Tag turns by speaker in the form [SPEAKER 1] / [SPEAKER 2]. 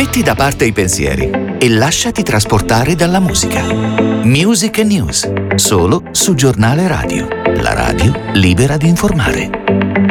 [SPEAKER 1] Metti da parte i pensieri e lasciati trasportare dalla musica. Music and News, solo su Giornale Radio, la radio libera di informare.